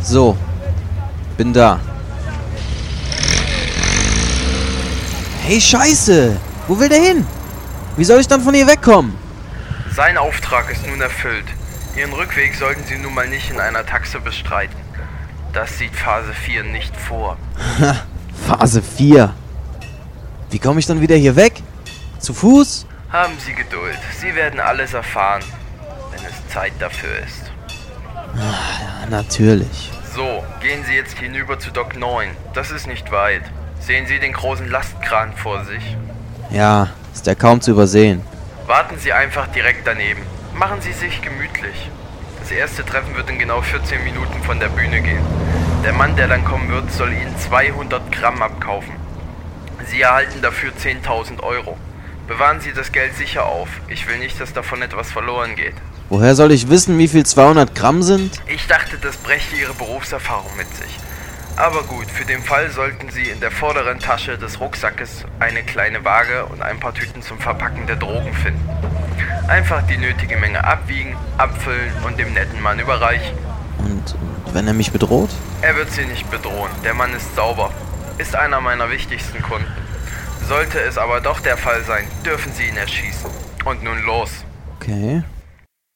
So, bin da. Hey, Scheiße! Wo will der hin? Wie soll ich dann von hier wegkommen? Sein Auftrag ist nun erfüllt. Ihren Rückweg sollten Sie nun mal nicht in einer Taxe bestreiten. Das sieht Phase 4 nicht vor. Phase 4. Wie komme ich dann wieder hier weg? Zu Fuß? Haben Sie Geduld. Sie werden alles erfahren, wenn es Zeit dafür ist. Ja, natürlich. So, gehen Sie jetzt hinüber zu Dock 9. Das ist nicht weit. Sehen Sie den großen Lastkran vor sich? Ja, ist ja kaum zu übersehen. Warten Sie einfach direkt daneben. Machen Sie sich gemütlich. Das erste Treffen wird in genau 14 Minuten von der Bühne gehen. Der Mann, der dann kommen wird, soll Ihnen 200 Gramm abkaufen. Sie erhalten dafür 10.000 Euro. Bewahren Sie das Geld sicher auf. Ich will nicht, dass davon etwas verloren geht. Woher soll ich wissen, wie viel 200 Gramm sind? Ich dachte, das brächte Ihre Berufserfahrung mit sich. Aber gut, für den Fall sollten Sie in der vorderen Tasche des Rucksackes eine kleine Waage und ein paar Tüten zum Verpacken der Drogen finden. Einfach die nötige Menge abwiegen, abfüllen und dem netten Mann überreichen. Und wenn er mich bedroht? Er wird Sie nicht bedrohen, der Mann ist sauber, ist einer meiner wichtigsten Kunden. Sollte es aber doch der Fall sein, dürfen Sie ihn erschießen. Und nun los. Okay.